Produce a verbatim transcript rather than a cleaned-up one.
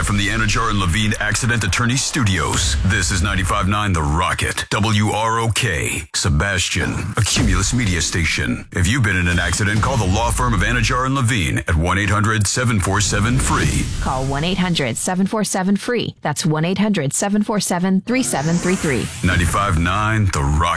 Live from the Anajar and Levine Accident Attorney Studios. This is ninety-five point nine The Rocket. W R O K. Sebastian. A Cumulus media station. If you've been in an accident, call the law firm of Anajar and Levine at one eight hundred seven four seven free. Call one eight hundred seven four seven free. That's one eight hundred seven four seven three seven three three. ninety-five point nine The Rocket.